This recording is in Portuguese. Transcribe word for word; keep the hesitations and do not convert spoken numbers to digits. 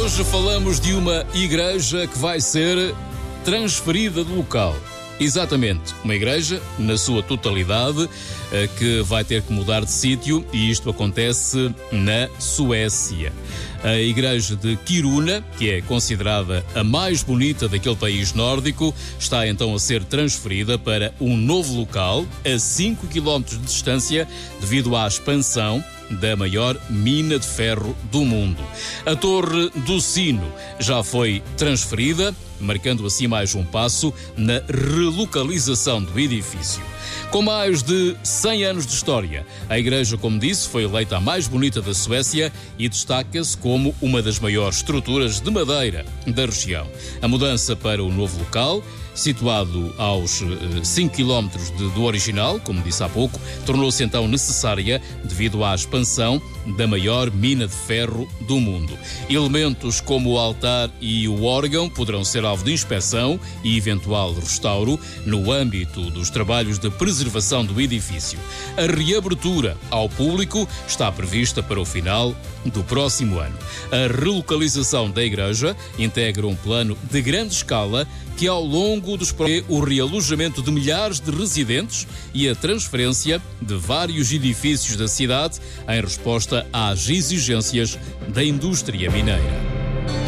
hoje falamos de uma igreja que vai ser transferida do local. Exatamente, uma igreja, na sua totalidade, que vai ter que mudar de sítio, e isto acontece na Suécia. A igreja de Kiruna, que é considerada a mais bonita daquele país nórdico, está então a ser transferida para um novo local, a cinco quilómetros de distância, devido à expansão da maior mina de ferro do mundo. A Torre do Sino já foi transferida, marcando assim mais um passo na relocalização do edifício. Com mais de cem anos de história, a igreja, como disse, foi eleita a mais bonita da Suécia e destaca-se como uma das maiores estruturas de madeira da região. A mudança para o novo local, situado aos cinco quilómetros do original, como disse há pouco, tornou-se então necessária devido à expansão da maior mina de ferro do mundo. Elementos como o altar e o órgão poderão ser alvo de inspeção e eventual restauro no âmbito dos trabalhos de preservação do edifício. A reabertura ao público está prevista para o final do próximo ano. A relocalização da igreja integra um plano de grande escala que, ao longo dos próximos o realojamento de milhares de residentes e a transferência de vários edifícios da cidade em resposta às exigências da indústria mineira.